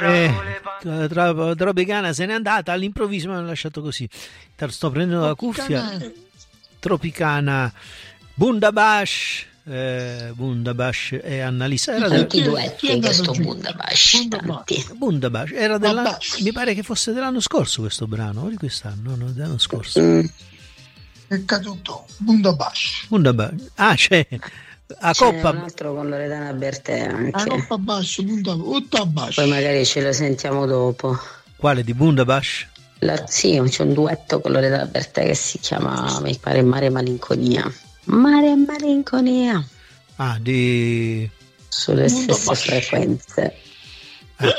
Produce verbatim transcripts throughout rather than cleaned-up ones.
Eh, tra, Tropicana se n'è andata, all'improvviso mi hanno lasciato così. Sto prendendo la cuffia. Tropicana, Bundabash, eh, Bundabash e Annalisa. Era tanti del... duetti questo Bundabash, tanti. Bundabash era della... mi pare che fosse dell'anno scorso questo brano, o di quest'anno, no, dell'anno scorso. Mm. È caduto Bundabash. Bundabash. Ah, c'è a c'è Coppa. Un altro con Loredana Bertè anche. A Coppa Bash, Bundabash. Poi magari ce lo sentiamo dopo. Quale di Bundabash? La, sì, c'è un duetto con Loredana Bertè che si chiama, mi pare, Mare Malinconia. Mare Malinconia. Ah, di... sulle Bundabash. Stesse frequenze. Eh.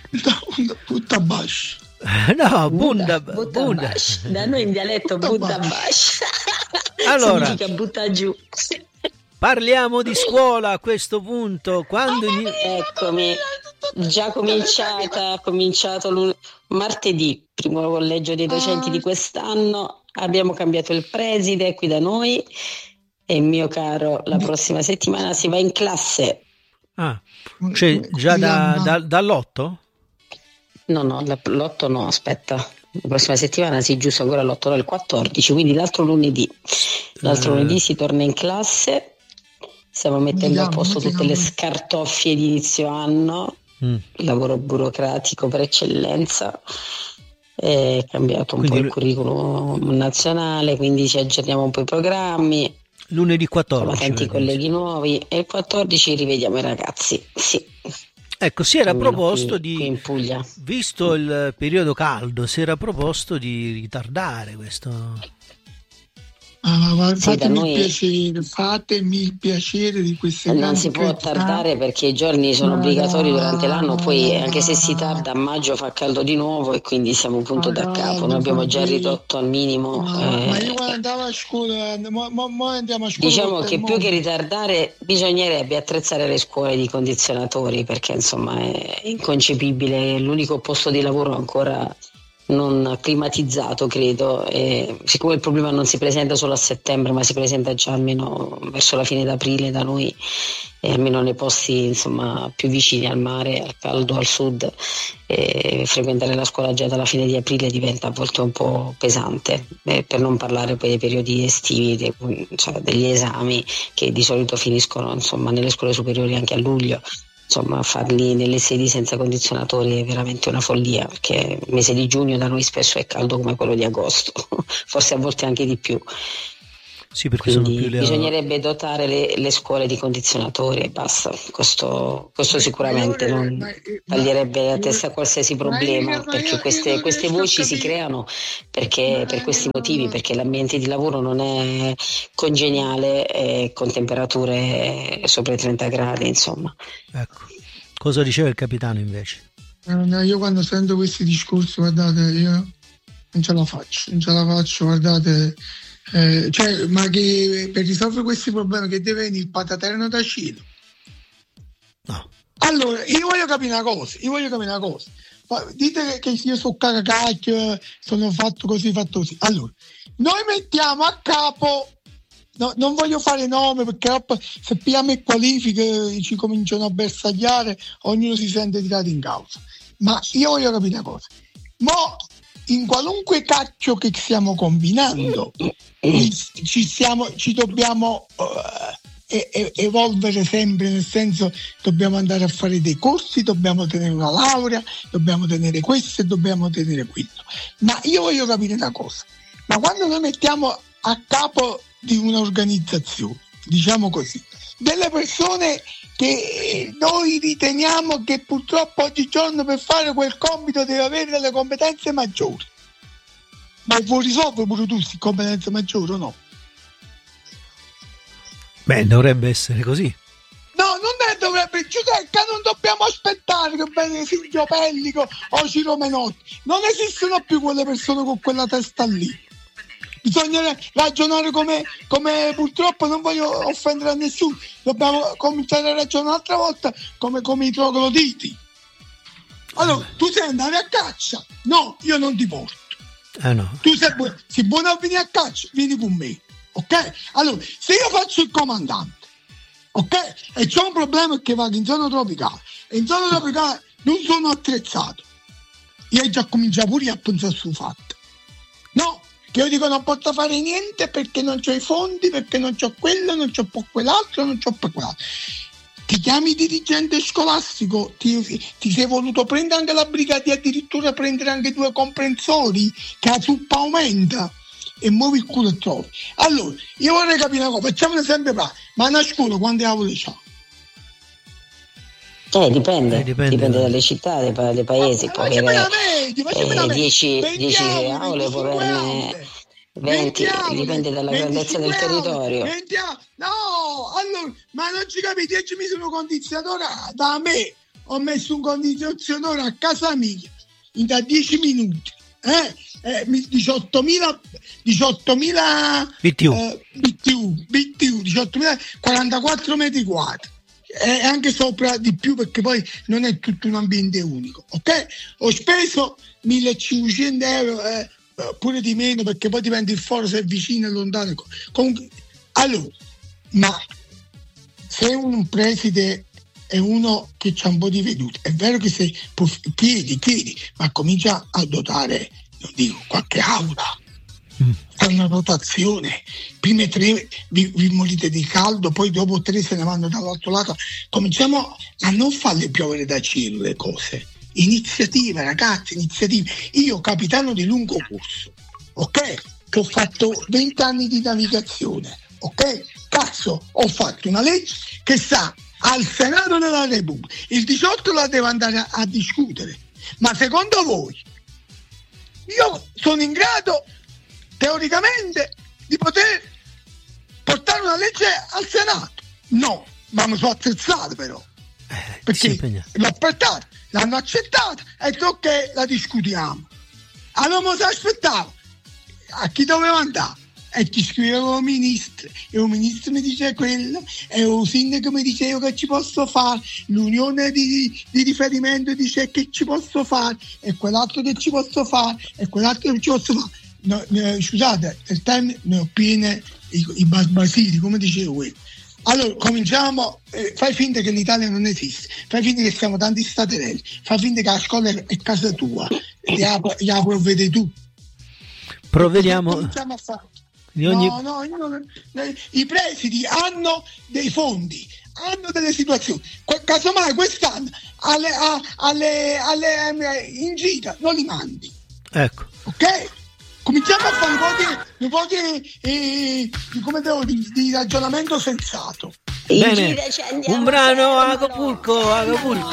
Bundabash. No, Bunda, Bunda, Bunda. Bunda. Da noi in dialetto Bundabash. Allora, significa butta giù. Parliamo di scuola a questo punto. Quando in... Eccomi, già cominciata, cominciato l... martedì, primo collegio dei docenti di quest'anno. Abbiamo cambiato il preside qui da noi e il mio caro, la prossima settimana si va in classe. Ah, cioè già da, da, dall'otto? No, no, l'otto no, aspetta. La prossima settimana si giusto ancora l'otto, no, il quattordici, quindi l'altro lunedì. L'altro uh. lunedì si torna in classe. Stiamo mettendo a posto tutte le scartoffie di inizio anno, mm. lavoro burocratico per eccellenza. È cambiato un quindi, po' il curriculum nazionale, quindi ci aggiorniamo un po' i programmi. Lunedì quattordici. Tanti colleghi nuovi e il quattordici rivediamo i ragazzi. Sì. Ecco, si era Almeno proposto qui, di, qui in Puglia. Visto il periodo caldo, si era proposto di ritardare questo. Ah, sì, fatemi, noi... il piacere, fatemi il piacere di queste non si può tardare perché i giorni sono obbligatori durante l'anno, poi anche se si tarda a maggio fa caldo di nuovo e quindi siamo punto da capo. Noi abbiamo già ridotto al minimo. Ma, eh... ma io quando andavo a scuola, mo, mo, mo andiamo a scuola. Diciamo che più che ritardare bisognerebbe attrezzare le scuole di condizionatori, perché insomma è inconcepibile, l'unico posto di lavoro ancora non climatizzato, credo, e siccome il problema non si presenta solo a settembre ma si presenta già almeno verso la fine d'aprile da noi, e almeno nei posti insomma più vicini al mare, al caldo, al sud, e frequentare la scuola già dalla fine di aprile diventa a volte un po' pesante, e per non parlare poi dei periodi estivi, dei, cioè degli esami che di solito finiscono insomma nelle scuole superiori anche a luglio. Insomma, farli nelle sedi senza condizionatori è veramente una follia, perché il mese di giugno da noi spesso è caldo come quello di agosto, forse a volte anche di più. Sì, perché quindi sono più le... bisognerebbe dotare le, le scuole di condizionatori e basta. Questo, questo sicuramente non taglierebbe la testa a qualsiasi problema, perché queste, queste voci si creano perché, per questi motivi, perché l'ambiente di lavoro non è congeniale e con temperature sopra i trenta gradi, insomma. Ecco, cosa diceva il capitano invece? No, io quando sento questi discorsi, guardate, io non ce la faccio, non ce la faccio, guardate. Eh, cioè, ma che per risolvere questi problemi che deve venire il pataterno da cielo? No. Allora, io voglio capire una cosa, io voglio capire una cosa. Dite che io sono cacacacchio, sono fatto così, fatto così. Allora, noi mettiamo a capo, no, non voglio fare nome perché se pigliamo e qualifiche ci cominciano a bersagliare, ognuno si sente tirato in causa. Ma io voglio capire una cosa. Mo in qualunque cacchio che stiamo combinando ci, siamo, ci dobbiamo uh, e, e, evolvere sempre, nel senso dobbiamo andare a fare dei corsi, dobbiamo tenere una laurea, dobbiamo tenere questo e dobbiamo tenere quello. Ma io voglio capire una cosa, ma quando noi mettiamo a capo di un'organizzazione, diciamo così, delle persone che noi riteniamo che purtroppo oggigiorno per fare quel compito deve avere delle competenze maggiori, ma vuoi risolvere pure tu queste competenze maggiori o no? Beh, dovrebbe essere così. No, non è dovrebbe, Giudecca, non dobbiamo aspettare che venga Silvio Pellico o Ciro Menotti, non esistono più quelle persone con quella testa lì. Bisogna ragionare come, come purtroppo, non voglio offendere a nessuno, dobbiamo cominciare a ragionare un'altra volta come, come i trogloditi. Allora, tu sei andare a caccia? No, io non ti porto. Eh no. Tu sei, bu- sei buono a venire a caccia? Vieni con me, ok? Allora, se io faccio il comandante, ok? E c'è un problema che vado in zona tropicale, e in zona tropicale non sono attrezzato. Io già cominciavo pure a pensare su fatto. No, che io dico non posso fare niente perché non c'ho i fondi, perché non c'ho quello, non c'ho po' quell'altro, non c'ho po' quell'altro. Ti chiami dirigente scolastico, ti, ti sei voluto prendere anche la brigata, addirittura prendere anche due comprensori, che la zuppa aumenta, e muovi il culo e trovi. Allora, io vorrei capire una cosa, facciamo un esempio pratica, ma una scuola quante aule c'ha? Eh, dipende, Eh, dipende. dipende dalle città, dai, pa- dai paesi, Ma può facciamo avere una media, facciamo una eh, media. dieci venti aule, aule, può venticinque averne aule. venti, aule, dipende dalla grandezza del venticinque aule, territorio. venti aule. No, allora, ma non ci capite, io ci mi sono condizionatore da me, ho messo un condizionatore a casa mia, in da dieci minuti, eh, eh, diciottomila diciottomila B T U. eh, B T U, B T U, diciottomila quarantaquattro metri quadri. E anche sopra di più, perché poi non è tutto un ambiente unico, ok? Ho speso millecinquecento euro, eh, pure di meno, perché poi dipende il foro se è vicino e lontano. Comunque, allora, ma se un preside è uno che c'ha un po' di veduta, è vero che se può, chiedi, chiedi, ma comincia a dotare, non dico, qualche aula, mm. Fare una rotazione, prime tre vi, vi morite di caldo, poi dopo tre se ne vanno dall'altro lato. Cominciamo a non farle piovere da cielo le cose. Iniziative, ragazzi, iniziative. Io, capitano di lungo corso, ok? Che ho fatto venti anni di navigazione, ok? Cazzo, ho fatto una legge che sta al Senato della Repubblica. Il diciotto la devo andare a, a discutere. Ma secondo voi io sono in grado teoricamente di poter portare una legge al Senato? No, ma mi sono attrezzato però, perché l'ho portata, l'hanno accettata e ok, la discutiamo. Allora mi si aspettavo a chi doveva andare e ti scrivevo il ministro e il ministro mi dice quello e il sindaco mi diceva che ci posso fare, l'unione di, di riferimento dice che ci posso fare e quell'altro che ci posso fare e quell'altro che ci posso fare. No, no, scusate, il time ne ho piene i, i basili, come dicevo quello. Allora cominciamo, eh, fai finta che l'Italia non esiste, fai finta che siamo tanti staterelli, fai finta che la scuola è casa tua, la provvedi tu. Provvediamo. Cominciamo a fare. Ogni... No, no, io non, i presidi hanno dei fondi, hanno delle situazioni. Casomai quest'anno alle, a, alle, alle, in gita non li mandi. Ecco. Ok? Cominciamo a fare un po' di, un po' di, eh, di, come devo, di, di ragionamento sensato. Bene, un brano a Acapulco, Acapulco.